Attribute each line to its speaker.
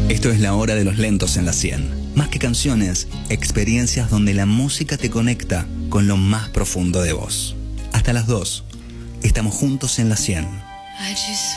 Speaker 1: Esto es la hora de los lentos en la 100. Más que canciones, experiencias donde la música te conecta con lo más profundo de vos. Hasta las 2. Estamos juntos en la 100.